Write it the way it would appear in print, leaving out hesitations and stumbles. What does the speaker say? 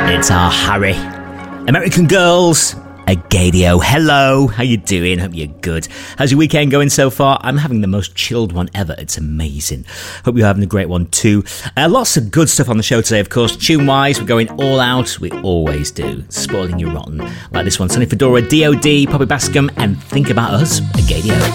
It's our Harry. American Girls, Agadio. Hello, how you doing? Hope you're good. How's your weekend going so far? I'm having the most chilled one ever. It's amazing. Hope you're having a great one too. Lots of good stuff on the show today, of course. Tune-wise, we're going all out. We always do. Spoiling you rotten. Like this one, Sonny Fedora, D.O.D., Poppy Bascom, and Think About Us, Agadio.